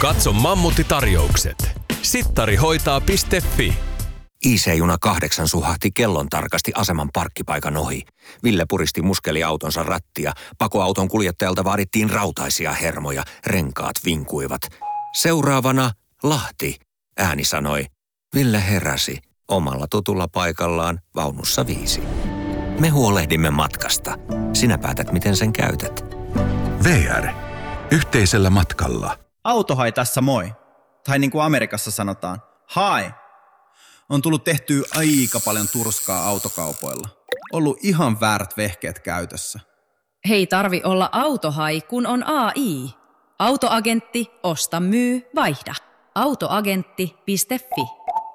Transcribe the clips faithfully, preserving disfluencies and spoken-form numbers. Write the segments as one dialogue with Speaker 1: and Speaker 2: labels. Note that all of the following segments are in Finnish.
Speaker 1: Katso Mammutti-tarjoukset. Sittarihoitaa piste fi.
Speaker 2: I C-juna kahdeksan suhahti kellon tarkasti aseman parkkipaikan ohi. Ville puristi muskeliautonsa rattia. Pakoauton kuljettajalta vaadittiin rautaisia hermoja. Renkaat vinkuivat. Seuraavana Lahti, ääni sanoi. Ville heräsi omalla tutulla paikallaan vaunussa viisi. Me huolehdimme matkasta. Sinä päätät, miten sen käytät.
Speaker 3: V R. Yhteisellä matkalla.
Speaker 4: Autohai tässä moi. Tai niin kuin Amerikassa sanotaan, hi. On tullut tehtyä aika paljon turskaa autokaupoilla. Ollut ihan väärät vehkeet käytössä.
Speaker 5: Hei tarvi olla autohai, kun on A I. Autoagentti, osta, myy, vaihda. Autoagentti piste fi.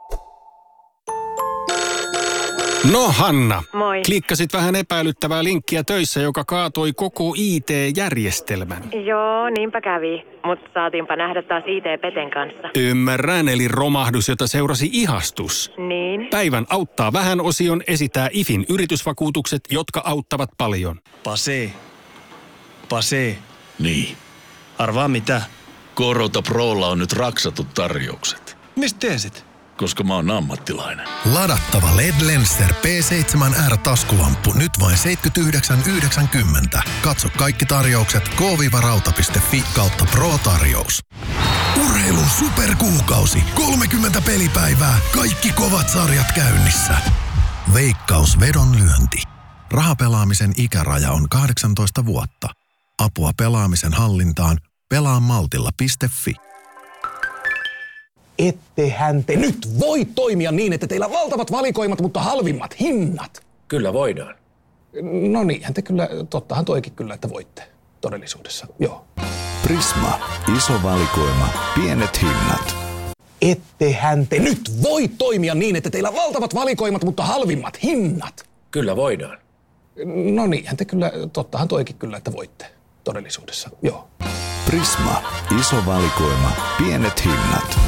Speaker 6: No Hanna,
Speaker 7: moi.
Speaker 6: Klikkasit vähän epäilyttävää linkkiä töissä, joka kaatoi koko I T-järjestelmän.
Speaker 7: Joo, niinpä kävi. Mutta saatiinpa nähdä taas I T-peten kanssa.
Speaker 6: Ymmärrän, eli romahdus, jota seurasi ihastus.
Speaker 7: Niin.
Speaker 6: Päivän auttaa vähän osion esittää I F In yritysvakuutukset, jotka auttavat paljon.
Speaker 8: Pase. Pase.
Speaker 9: Niin.
Speaker 8: Arvaa mitä?
Speaker 9: Korota Prolla on nyt raksatut tarjoukset.
Speaker 8: Mistä tiesit?
Speaker 9: Koska mä oon ammattilainen.
Speaker 10: Ladattava L E D Lenser P seitsemän R-taskulamppu nyt vain seitsemänkymmentäyhdeksän yhdeksänkymmentä. Katso kaikki tarjoukset k rauta piste fi kautta pro-tarjous. Urheilun superkuukausi. kolmekymmentä pelipäivää. Kaikki kovat sarjat käynnissä. Veikkaus vedonlyönti. Rahapelaamisen ikäraja on kahdeksantoista vuotta. Apua pelaamisen hallintaan. pelaa maltilla piste fi.
Speaker 11: Ettehän te nyt voi toimia niin, että teillä on valtavat valikoimat, mutta halvimmat hinnat.
Speaker 2: Kyllä voidaan.
Speaker 11: No niinhän te kyllä, tottahan toikin kyllä, että voitte todellisuudessa, joo.
Speaker 3: Prisma. Iso valikoima. Pienet hinnat.
Speaker 11: Ettehän te nyt voi toimia niin, että teillä on valtavat valikoimat, mutta halvimmat hinnat.
Speaker 2: Kyllä voidaan.
Speaker 11: No niinhän te kyllä, tottahan toikin kyllä, että voitte todellisuudessa, joo.
Speaker 3: Prisma. Iso valikoima. Pienet hinnat.